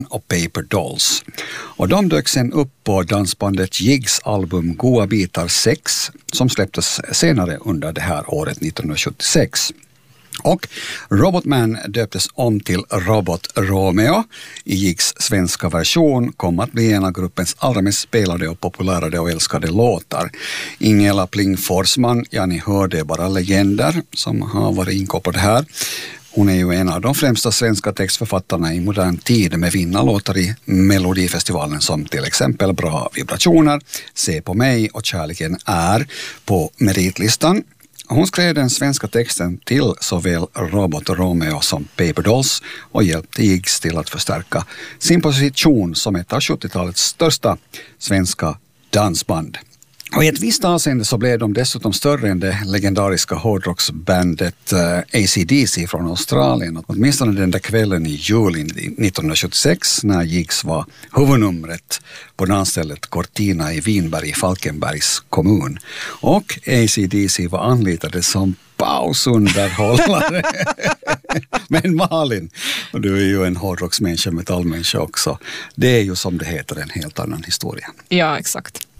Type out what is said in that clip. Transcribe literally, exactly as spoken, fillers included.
och Paper Dolls. Och de dök sen upp på dansbandet Jigs album Goa bitar sex som släpptes senare under det här året nittonhundrasjuttiosex. Och Robotman döptes om till Robot Romeo. I Jigs svenska version kom att bli en av gruppens allra mest spelade och populärade och älskade låtar. Ingela Pling Forsman, ja ni hörde bara legender som har varit inkopplade här. Hon är ju en av de främsta svenska textförfattarna i modern tid med vinnarlåtar i Melodifestivalen som till exempel Bra vibrationer, Se på mig och Kärleken är på meritlistan. Hon skrev den svenska texten till såväl Robot Romeo som Paper Dolls och hjälpte Jigs till att förstärka sin position som ett av sjuttiotalets största svenska dansband. Och i ett visst avseende så blev de dessutom större än det legendariska hårdrocksbandet uh, A C D C från Australien. Åtminstone den där kvällen i juli nittonhundrasjuttiosex när Jigs var huvudnumret på dansstället Cortina i Vinberg i Falkenbergs kommun. Och A C D C var anlitade som pausunderhållare. Men Malin, och du är ju en hårdrocksmänniska, metallmänniska också. Det är ju som det heter en helt annan historia. Ja, exakt.